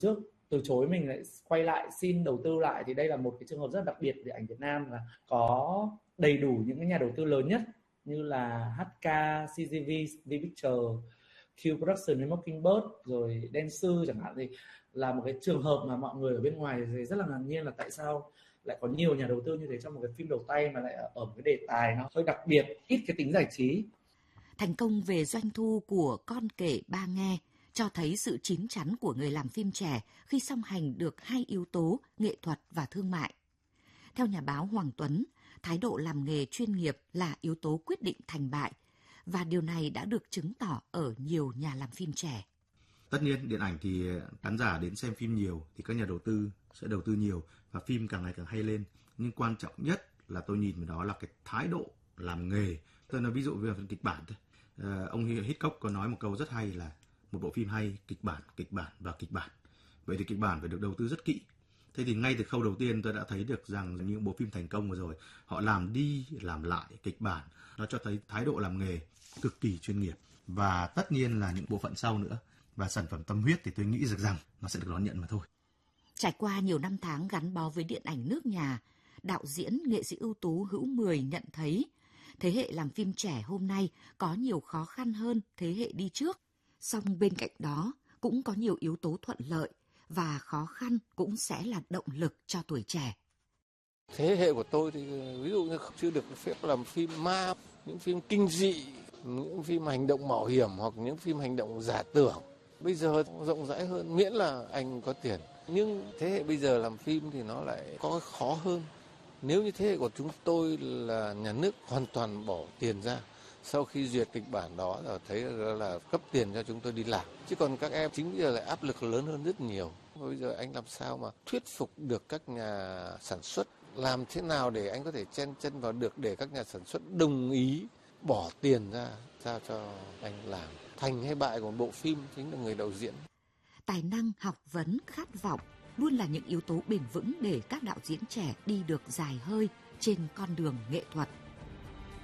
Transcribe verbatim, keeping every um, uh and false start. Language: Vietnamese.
trước từ chối mình lại quay lại xin đầu tư lại, thì đây là một cái trường hợp rất đặc biệt về ảnh Việt Nam, là có đầy đủ những cái nhà đầu tư lớn nhất như là hát ca, xê giê vê, V Picture, Q Production, Mockingbird, rồi Dentsu chẳng hạn, thì là một cái trường hợp mà mọi người ở bên ngoài thì rất là ngạc nhiên là tại sao lại có nhiều nhà đầu tư như thế trong một cái phim đầu tay mà lại ở một cái đề tài nó hơi đặc biệt, ít cái tính giải trí. Thành công về doanh thu của Con kể ba nghe cho thấy sự chín chắn của người làm phim trẻ khi song hành được hai yếu tố nghệ thuật và thương mại. Theo nhà báo Hoàng Tuấn, thái độ làm nghề chuyên nghiệp là yếu tố quyết định thành bại, và điều này đã được chứng tỏ ở nhiều nhà làm phim trẻ. Tất nhiên, điện ảnh thì khán giả đến xem phim nhiều thì các nhà đầu tư sẽ đầu tư nhiều và phim càng ngày càng hay lên. Nhưng quan trọng nhất là tôi nhìn vào đó là cái thái độ làm nghề. Tôi nói ví dụ về phần kịch bản thôi. À, ông Hitchcock có nói một câu rất hay là một bộ phim hay, kịch bản, kịch bản và kịch bản. Vậy thì kịch bản phải được đầu tư rất kỹ. Thế thì ngay từ khâu đầu tiên tôi đã thấy được rằng những bộ phim thành công vừa rồi, họ làm đi làm lại kịch bản, nó cho thấy thái độ làm nghề cực kỳ chuyên nghiệp. Và tất nhiên là những bộ phận sau nữa và sản phẩm tâm huyết thì tôi nghĩ được rằng nó sẽ được đón nhận mà thôi. Trải qua nhiều năm tháng gắn bó với điện ảnh nước nhà, đạo diễn, nghệ sĩ ưu tú Hữu Mười nhận thấy thế hệ làm phim trẻ hôm nay có nhiều khó khăn hơn thế hệ đi trước. Song bên cạnh đó cũng có nhiều yếu tố thuận lợi, và khó khăn cũng sẽ là động lực cho tuổi trẻ. Thế hệ của tôi thì ví dụ như chưa được phép làm phim ma, những phim kinh dị, những phim hành động mạo hiểm hoặc những phim hành động giả tưởng. Bây giờ rộng rãi hơn, miễn là anh có tiền. Nhưng thế hệ bây giờ làm phim thì nó lại có khó hơn. Nếu như thế hệ của chúng tôi là nhà nước hoàn toàn bỏ tiền ra, sau khi duyệt kịch bản đó rồi thấy là cấp tiền cho chúng tôi đi làm. Chứ còn các em chính bây giờ lại áp lực lớn hơn rất nhiều. Bây giờ anh làm sao mà thuyết phục được các nhà sản xuất, làm thế nào để anh có thể chen chân vào được để các nhà sản xuất đồng ý bỏ tiền ra sao cho anh làm. Thành hay bại của bộ phim chính là người đạo diễn. Tài năng, học vấn, khát vọng luôn là những yếu tố bền vững để các đạo diễn trẻ đi được dài hơi trên con đường nghệ thuật.